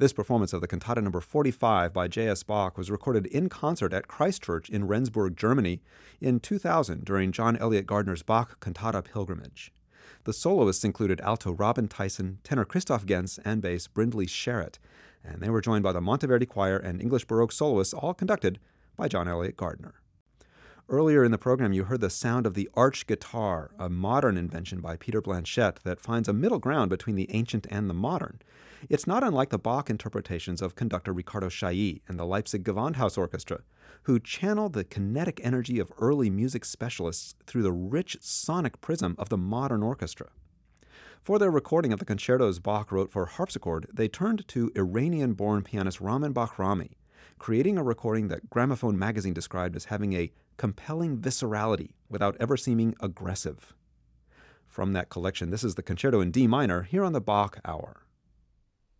This performance of the Cantata No. 45 by J.S. Bach was recorded in concert at Christ Church in Rendsburg, Germany in 2000 during John Eliot Gardner's Bach Cantata Pilgrimage. The soloists included alto Robin Tyson, tenor Christoph Gens, and bass Brindley Sherritt, and they were joined by the Monteverdi Choir and English Baroque soloists, all conducted by John Eliot Gardner. Earlier in the program, you heard the sound of the arch guitar, a modern invention by Peter Blanchette that finds a middle ground between the ancient and the modern. It's not unlike the Bach interpretations of conductor Ricardo Chailly and the Leipzig Gewandhaus Orchestra, who channeled the kinetic energy of early music specialists through the rich sonic prism of the modern orchestra. For their recording of the concertos Bach wrote for harpsichord, they turned to Iranian-born pianist Ramin Bahrami, creating a recording that Gramophone magazine described as having a compelling viscerality without ever seeming aggressive. From that collection, this is the concerto in D minor here on the Bach Hour.